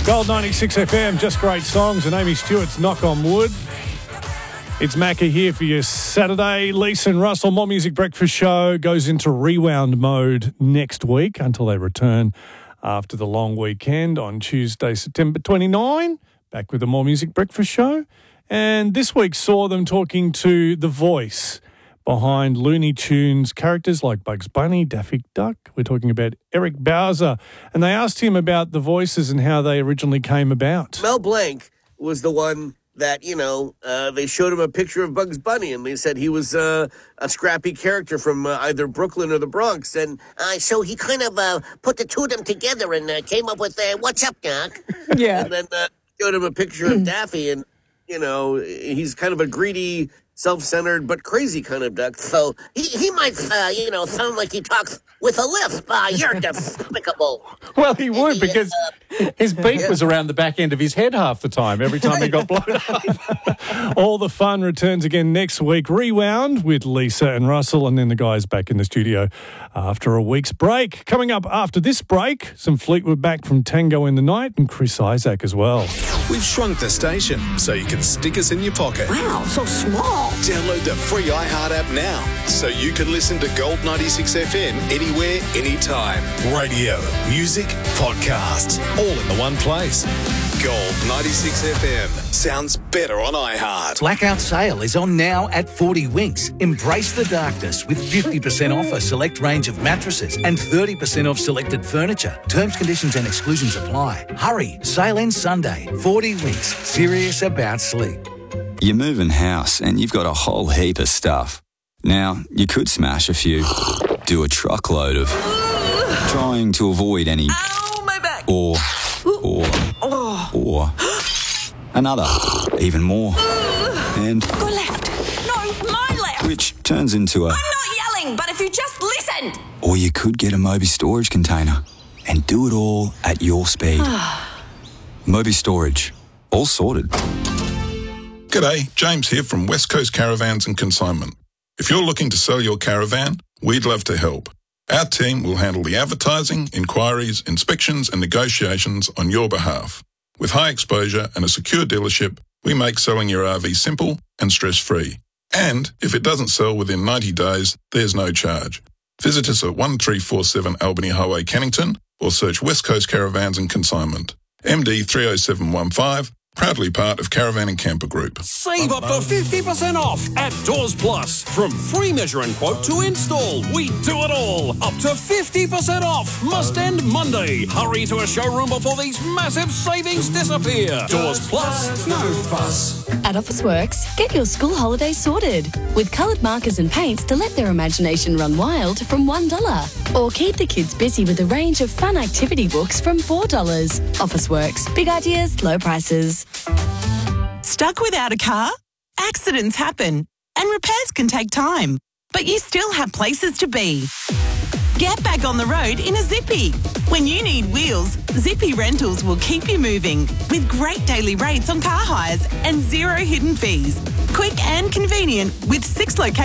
Gold 96 FM, just great songs, and Amy Stewart's Knock on Wood. It's Macca here for your Saturday. Lisa and Russell, More Music Breakfast Show goes into rewound mode next week until they return after the long weekend on Tuesday, September 29. Back with the More Music Breakfast Show. And this week saw them talking to The Voice behind Looney Tunes characters like Bugs Bunny, Daffy Duck. We're talking about Eric Bowser. And they asked him about the voices and how they originally came about. Mel Blanc was the one that, they showed him a picture of Bugs Bunny, and they said he was a scrappy character from either Brooklyn or the Bronx. And so he kind of put the two of them together and came up with, what's up, Doc? Yeah. And then showed him a picture of Daffy, and, he's kind of a greedy, self-centered, but crazy kind of duck. So he might, sound like he talks with a lisp. You're despicable. Well, he would, because his beak was around the back end of his head half the time, every time he got blown up. All the fun returns again next week. Rewound with Lisa and Russell, and then the guys back in the studio after a week's break. Coming up after this break, some Fleetwood Mac from Tango in the Night and Chris Isaak as well. We've shrunk the station so you can stick us in your pocket. Wow, so small. Download the free iHeart app now so you can listen to Gold 96 FM anywhere, anytime. Radio, music, podcasts, all in the one place. Gold 96 FM sounds better on iHeart. Blackout sale is on now at 40 Winks. Embrace the darkness with 50% off a select range of mattresses and 30% off selected furniture. Terms, conditions and exclusions apply. Hurry, sale ends Sunday. 40 Winks, serious about sleep. You're moving house and you've got a whole heap of stuff. Now, you could smash a few, do a truckload of trying to avoid any... Ow, my back. Or another, even more. And... Go left. No, my left. Which turns into a... I'm not yelling, but if you just listened. Or you could get a Moby storage container and do it all at your speed. Moby Storage. All sorted. G'day, James here from West Coast Caravans and Consignment. If you're looking to sell your caravan, we'd love to help. Our team will handle the advertising, inquiries, inspections and negotiations on your behalf. With high exposure and a secure dealership, we make selling your RV simple and stress-free. And if it doesn't sell within 90 days, there's no charge. Visit us at 1347 Albany Highway, Cannington, or search West Coast Caravans and Consignment. MD 30715, proudly part of Caravan and Camper Group. Save up to 50% off at Doors Plus. From free measure and quote to install, we do it all. Up to 50% off. Must end Monday. Hurry to a showroom before these massive savings disappear. Doors Plus, no fuss. At Officeworks, get your school holidays sorted with coloured markers and paints to let their imagination run wild from $1. Or keep the kids busy with a range of fun activity books from $4. Officeworks, big ideas, low prices. Stuck without a car? Accidents happen and repairs can take time, but you still have places to be. Get back on the road in a Zippy. When you need wheels, Zippy Rentals will keep you moving with great daily rates on car hires and zero hidden fees. Quick and convenient with 6 locations.